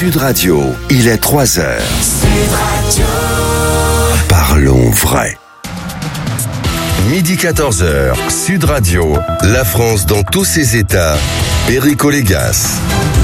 Sud Radio, il est 3h. Sud Radio. Parlons vrai. Midi 14h, Sud Radio, la France dans tous ses états, Perico Légas.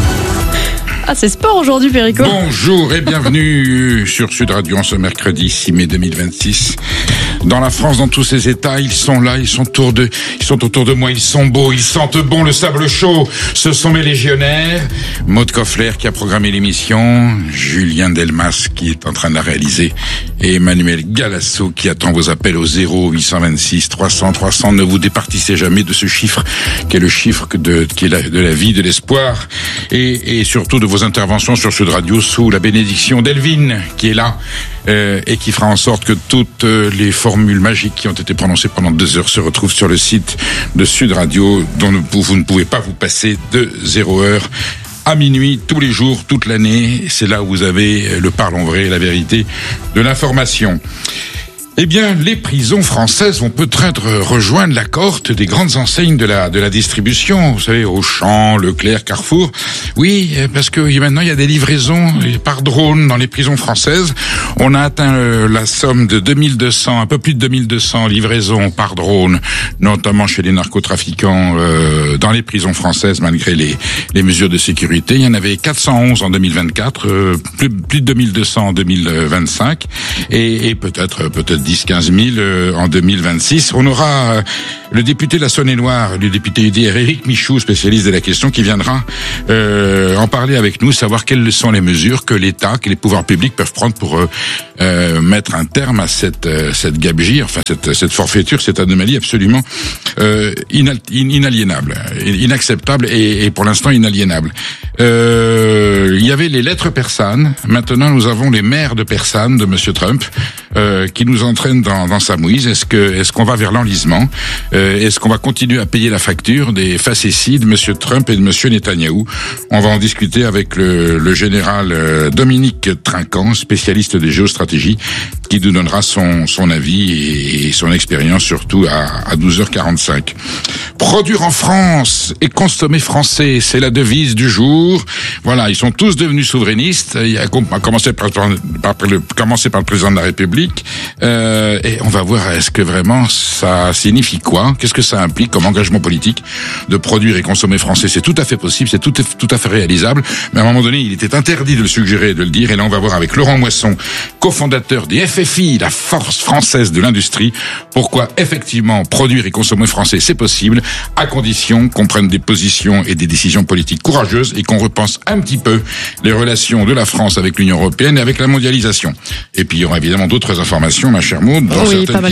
Ah, c'est sport aujourd'hui, Perico. Bonjour et bienvenue sur Sud Radio en ce mercredi 6 mai 2026. Dans la France, dans tous ses états, ils sont là, ils sont autour de moi, ils sont beaux, ils sentent bon le sable chaud. Ce sont mes légionnaires. Maud Koffler qui a programmé l'émission, Julien Delmas qui est en train de la réaliser et Emmanuel Galasso qui attend vos appels au 0826 300 300. Ne vous départissez jamais de ce chiffre qui est le chiffre de la vie, de l'espoir et surtout de vos interventions sur Sud Radio sous la bénédiction d'Elvin qui est là et qui fera en sorte que toutes les formules magiques qui ont été prononcées pendant 2 heures se retrouvent sur le site de Sud Radio dont vous ne pouvez pas vous passer de 0h à minuit, tous les jours, toute l'année. C'est là où vous avez le parlons vrai, la vérité de l'information. Eh bien, les prisons françaises vont peut-être rejoindre la cohorte des grandes enseignes de la distribution. Vous savez, Auchan, Leclerc, Carrefour. Oui, parce que maintenant, il y a des livraisons par drone dans les prisons françaises. On a atteint la somme de 2200, un peu plus de 2200 livraisons par drone, notamment chez les narcotrafiquants dans les prisons françaises, malgré les mesures de sécurité. Il y en avait 411 en 2024, plus de 2200 en 2025, et peut-être 10-15 000 en 2026. On aura le député de la Saône-et-Loire, le député UDR, Éric Michaud, spécialiste de la question, qui viendra en parler avec nous, savoir quelles sont les mesures que l'État, que les pouvoirs publics peuvent prendre pour mettre un terme à cette gabegie, enfin cette forfaiture, cette anomalie absolument inaliénable, inacceptable et pour l'instant inaliénable. Il y avait les lettres persanes. Maintenant, nous avons les maires de persane de Monsieur Trump qui nous entraînent dans sa mouise. Est-ce qu'on va vers l'enlisement? Est-ce qu'on va continuer à payer la facture des facéties de Monsieur Trump et de Monsieur Netanyahou? On va en discuter avec le général Dominique Trinquant, spécialiste des géostratégies, qui nous donnera son avis et son expérience, surtout à 12h45. Produire en France et consommer français, c'est la devise du jour. Voilà, ils sont tous devenus souverainistes. Il a commencé par le président de la République. Et on va voir, est-ce que vraiment ça signifie quoi? Qu'est-ce que ça implique comme engagement politique de produire et consommer français? C'est tout à fait possible, c'est tout à fait réalisable. Mais à un moment donné, il était interdit de le suggérer et de le dire. Et là, on va voir avec Laurent Moisson, cofondateur des FFI, la Force française de l'industrie, pourquoi effectivement produire et consommer français, c'est possible, à condition qu'on prenne des positions et des décisions politiques courageuses et qu'on repense un petit peu les relations de la France avec l'Union européenne et avec la mondialisation. Et puis il y aura évidemment d'autres informations, ma chère Maud, dont certaines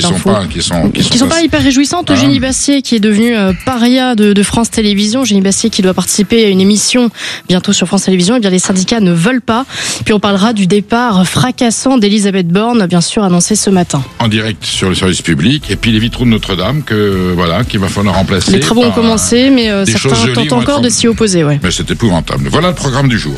qui sont pas hyper réjouissantes. Eugénie Bastier qui est devenue paria de France Télévisions. Eugénie Bastier qui doit participer à une émission bientôt sur France Télévisions. Eh bien, les syndicats ne veulent pas. Puis on parlera du départ fracassant d'Elisabeth Borne, bien sûr annoncé ce matin. En direct sur le service public. Et puis les vitraux de Notre-Dame qu'il va falloir remplacer. Les travaux ont commencé, mais certains tentent encore de s'y opposer. Ouais. Mais c'est épouvantable. Voilà le programme du jour.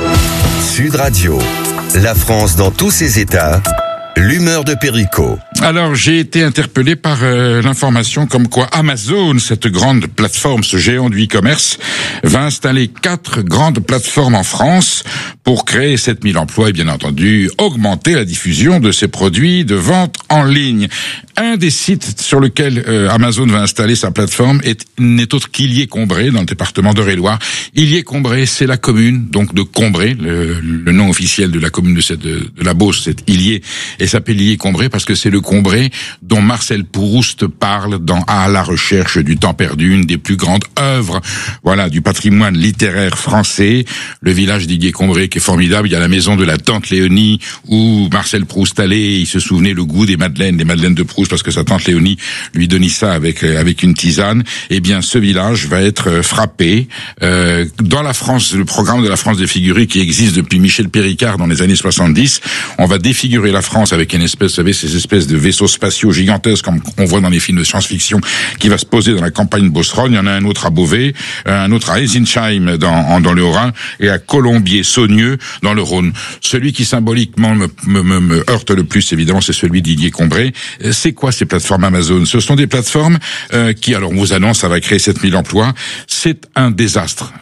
Sud Radio, la France dans tous ses états. L'humeur de Perico. Alors, j'ai été interpellé par l'information comme quoi Amazon, cette grande plateforme, ce géant du e-commerce, va installer 4 grandes plateformes en France pour créer 7000 emplois et bien entendu augmenter la diffusion de ses produits de vente en ligne. Un des sites sur lequel Amazon va installer sa plateforme n'est autre qu'Illier-Combray, dans le département d'Eure-et-Loir. Illier-Combray, c'est la commune donc de Combray, le nom officiel de la commune de la Beauce, c'est Illier. Et s'appelle Illier-Combray parce que c'est le Combray dont Marcel Proust parle dans À la recherche du temps perdu, une des plus grandes œuvres, du patrimoine littéraire français. Le village d'Illier-Combray qui est formidable. Il y a la maison de la tante Léonie où Marcel Proust allait, il se souvenait le goût des madeleines de Proust parce que sa tante Léonie lui donnait ça avec une tisane. Eh bien, ce village va être frappé. Dans la France, le programme de la France défigurée qui existe depuis Michel Péricard dans les années 70, on va défigurer la France avec une espèce, vous savez, ces espèces de vaisseaux spatiaux gigantesques comme on voit dans les films de science-fiction qui va se poser dans la campagne de Beauceronne. Il y en a un autre à Beauvais, un autre à Hesinsheim dans le Haut-Rhin et à Colombier-Saunieux dans le Rhône. Celui qui symboliquement me heurte le plus, évidemment, c'est celui d'Illier-Combray. C'est quoi ces plateformes Amazon? Ce sont des plateformes qui, alors on vous annonce, ça va créer 7000 emplois. C'est un désastre.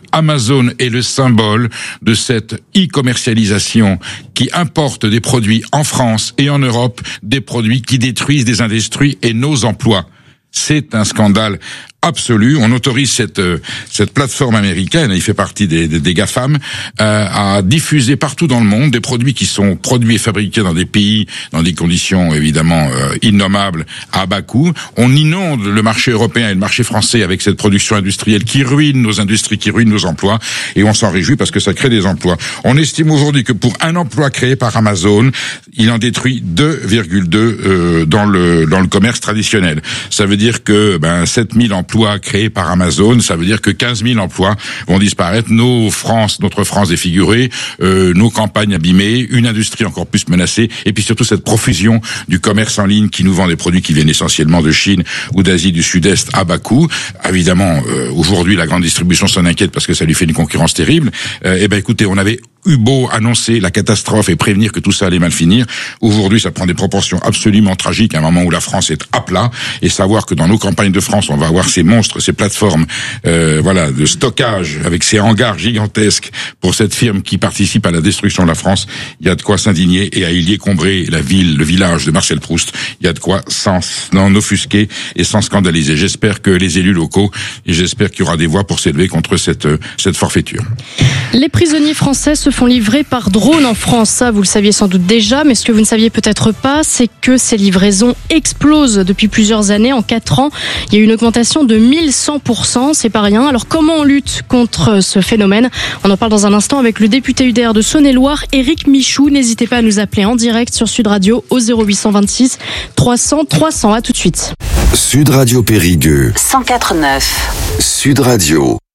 Amazon est le symbole de cette e-commercialisation qui importe des produits en France et en Europe, des produits qui détruisent des industries et nos emplois. C'est un scandale absolu. On autorise cette plateforme américaine, il fait partie des GAFAM, à diffuser partout dans le monde des produits qui sont produits et fabriqués dans des pays, dans des conditions évidemment innommables, à bas coût. On inonde le marché européen et le marché français avec cette production industrielle qui ruine nos industries, qui ruine nos emplois, et on s'en réjouit parce que ça crée des emplois. On estime aujourd'hui que pour un emploi créé par Amazon, il en détruit 2,2 dans le commerce traditionnel. Ça veut dire que 7000 emplois créés par Amazon, ça veut dire que 15 000 emplois vont disparaître, notre France défigurée, nos campagnes abîmées, une industrie encore plus menacée, et puis surtout cette profusion du commerce en ligne qui nous vend des produits qui viennent essentiellement de Chine ou d'Asie du Sud-Est à bas coût. Évidemment, aujourd'hui, la grande distribution s'en inquiète parce que ça lui fait une concurrence terrible. Écoutez, on avait eu beau annoncer la catastrophe et prévenir que tout ça allait mal finir. Aujourd'hui, ça prend des proportions absolument tragiques à un moment où la France est à plat, et savoir que dans nos campagnes de France, on va avoir ces monstres, ces plateformes, de stockage avec ces hangars gigantesques pour cette firme qui participe à la destruction de la France. Il y a de quoi s'indigner, et à Illier-Combré, le village de Marcel Proust, il y a de quoi s'en offusquer et s'en scandaliser. J'espère que les élus locaux, et j'espère qu'il y aura des voix pour s'élever contre cette forfaiture. Les prisonniers français se font livrer par drone en France. Ça, vous le saviez sans doute déjà, mais ce que vous ne saviez peut-être pas, c'est que ces livraisons explosent depuis plusieurs années. En 4 ans, il y a eu une augmentation de 1100%. C'est pas rien. Alors, comment on lutte contre ce phénomène? On en parle dans un instant avec le député UDR de Saône-et-Loire, Éric Michou. N'hésitez pas à nous appeler en direct sur Sud Radio au 0826 300 300. À tout de suite. Sud Radio Périgueux 104.9. Sud Radio.